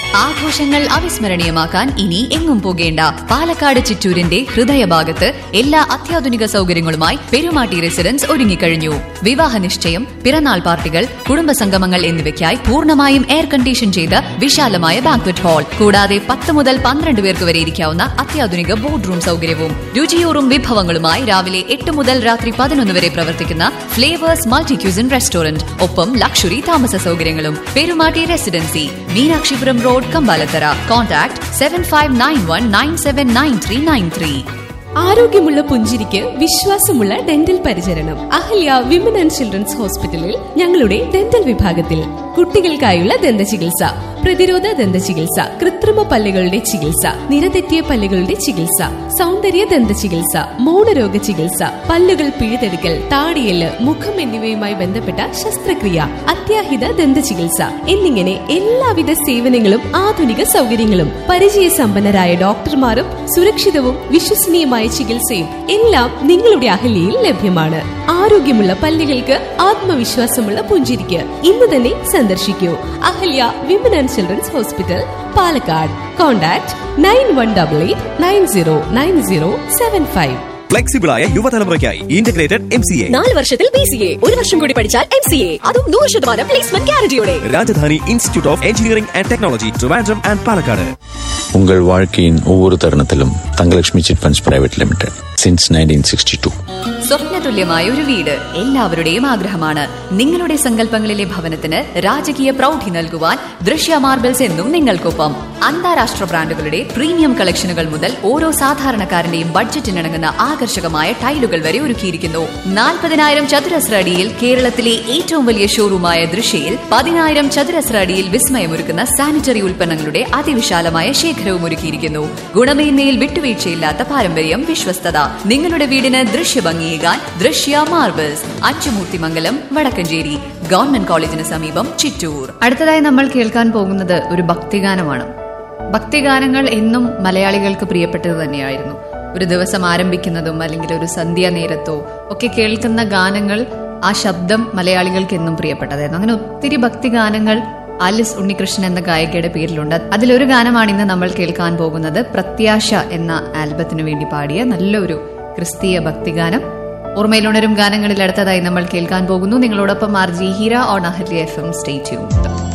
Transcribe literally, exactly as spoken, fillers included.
ആഘോഷങ്ങൾ അവിസ്മരണീയമാക്കാൻ ഇനി എങ്ങും പോകേണ്ട. പാലക്കാട് ചിറ്റൂരിന്റെ ഹൃദയഭാഗത്ത് എല്ലാ അത്യാധുനിക സൗകര്യങ്ങളുമായി പെരുമാട്ടി റെസിഡൻസ് ഒരുങ്ങിക്കഴിഞ്ഞു. വിവാഹ നിശ്ചയം, പിറന്നാൾ പാർട്ടികൾ, കുടുംബസംഗമങ്ങൾ എന്നിവയ്ക്കായി പൂർണ്ണമായും എയർ കണ്ടീഷൻ ചെയ്ത വിശാലമായ ബാങ്ക്വറ്റ് ഹാൾ, കൂടാതെ പത്ത് മുതൽ പന്ത്രണ്ട് പേർക്ക് വരെ ഇരിക്കാവുന്ന അത്യാധുനിക ബോർഡ് റൂം സൗകര്യവും. രുചിയൂറും വിഭവങ്ങളുമായി രാവിലെ എട്ട് മുതൽ രാത്രി പതിനൊന്ന് വരെ പ്രവർത്തിക്കുന്ന ഫ്ലേവേഴ്സ് മൾട്ടി ക്യൂസിൻ റെസ്റ്റോറന്റ്, ഒപ്പം ലക്ഷറി താമസ സൗകര്യങ്ങളും. Perumatty residency, Meenakshipuram road, Kambalathara. Contact seven five nine one nine seven nine three nine three. ആരോഗ്യമുള്ള പുഞ്ചിരിക്ക് വിശ്വാസമുള്ള ഡെന്റൽ പരിചരണം അഹല്യ വിമൻ ആൻഡ് ചിൽഡ്രൻസ് ഹോസ്പിറ്റലിൽ ഞങ്ങളുടെ ഡെന്റൽ വിഭാഗത്തിൽ കുട്ടികൾക്കായുള്ള ദന്ത ചികിത്സ, പ്രതിരോധ ദന്ത ചികിത്സ, കൃത്രിമ പല്ലുകളുടെ ചികിത്സ, നിരതെറ്റിയ പല്ലുകളുടെ ചികിത്സ, സൗന്ദര്യ ദന്ത ചികിത്സ, മൗനരോഗ ചികിത്സ, പല്ലുകൾ പിഴുതെടുക്കൽ, താടിയെല്ല്, മുഖം എന്നിവയുമായി ബന്ധപ്പെട്ട ശസ്ത്രക്രിയ, അത്യാഹിത ദന്ത ചികിത്സ എന്നിങ്ങനെ എല്ലാവിധ സേവനങ്ങളും ആധുനിക സൗകര്യങ്ങളും പരിചയസമ്പന്നരായ ഡോക്ടർമാരും സുരക്ഷിതവും വിശ്വസനീയമായ ചികിത്സയും എല്ലാം നിങ്ങളുടെ അഹല്യയിൽ ലഭ്യമാണ്. ആരോഗ്യമുള്ള പല്ലുകൾക്ക് ആത്മവിശ്വാസമുള്ള പുഞ്ചിരിക്ക് ഇന്ന് തന്നെ സന്ദർശിക്കൂ. Ahalya women and children's hospital, Palakkad. Contact nine one double eight nine zero nine zero seven five. ഫ്ലെക്സിബിളായ യുവതലമുറയ്ക്കായി integrated M C A. നാല് വർഷത്തിൽ ബി സി എ, ഒരു വർഷം കൂടി പഠിച്ചാൽ എം സി എ, അതും നൂറ് ശതമാനം placement ഗ്യാരണ്ടിയോടെ. Rajdhani institute of engineering and technology, Trivandrum and Palakkad. உங்கள் வாழ்க்கையின் ஒவ்வொரு தருணத்திலும் Thangalakshmi chit funds பிரைவேറ്റ് limited since nineteen sixty to. സ്വപ്നതുല്യമായ ഒരു വീട് എല്ലാവരുടെയും ആഗ്രഹമാണ്. നിങ്ങളുടെ സങ്കല്പങ്ങളിലെ ഭവനത്തിന് രാജകീയ പ്രൗഢി നൽകുവാൻ ദൃശ്യ മാർബിൾസ് എന്നും നിങ്ങൾക്കൊപ്പം. അന്താരാഷ്ട്ര ബ്രാൻഡുകളുടെ പ്രീമിയം കളക്ഷനുകൾ മുതൽ ഓരോ സാധാരണക്കാരന്റെയും ബഡ്ജറ്റിനിണങ്ങുന്ന ആകർഷകമായ ടൈലുകൾ വരെ ഒരുക്കിയിരിക്കുന്നു. നാൽപ്പതിനായിരം ചതുരശ്ര അടിയിൽ കേരളത്തിലെ ഏറ്റവും വലിയ ഷോറൂമായ ദൃശ്യയിൽ പതിനായിരം ചതുരശ്ര അടിയിൽ വിസ്മയമൊരുക്കുന്ന സാനിറ്ററി ഉൽപ്പന്നങ്ങളുടെ അതിവിശാലമായ ശേഖരവും ഒരുക്കിയിരിക്കുന്നു. ഗുണമേന്മയിൽ വിട്ടുവീഴ്ചയില്ലാത്ത പാരമ്പര്യം, വിശ്വസ്തത. നിങ്ങളുടെ വീടിന് ദൃശ്യഭംഗിയേകാൻ ദൃശ്യ മാർബിൾസ്, അച്ചുമൂർത്തിമംഗലം, വടക്കഞ്ചേരി, ഗവൺമെന്റ് കോളേജിന് സമീപം, ചിറ്റൂർ. അടുത്തതായി നമ്മൾ കേൾക്കാൻ പോകുന്നത് ഒരു ഭക്തിഗാനമാണ്. ഭക്തിഗാനങ്ങൾ എന്നും മലയാളികൾക്ക് പ്രിയപ്പെട്ടത് തന്നെയായിരുന്നു. ഒരു ദിവസം ആരംഭിക്കുന്നതും അല്ലെങ്കിൽ ഒരു സന്ധ്യാ നേരത്തോ ഒക്കെ കേൾക്കുന്ന ഗാനങ്ങൾ, ആ ശബ്ദം മലയാളികൾക്ക് എന്നും പ്രിയപ്പെട്ടതായിരുന്നു. അങ്ങനെ ഒത്തിരി ഭക്തിഗാനങ്ങൾ ആലിസ് ഉണ്ണികൃഷ്ണൻ എന്ന ഗായികയുടെ പേരിലുണ്ട്. അതിലൊരു ഗാനമാണ് ഇന്ന് നമ്മൾ കേൾക്കാൻ പോകുന്നത്. പ്രത്യാശ എന്ന ആൽബത്തിനു വേണ്ടി പാടിയ നല്ലൊരു ക്രിസ്തീയ ഭക്തിഗാനം. ഓർമ്മയിലുണരും ഗാനങ്ങളിൽ അടുത്തതായി നമ്മൾ കേൾക്കാൻ പോകുന്നു. നിങ്ങളോടൊപ്പം R G Heera on Ahalya F M. Stay tuned.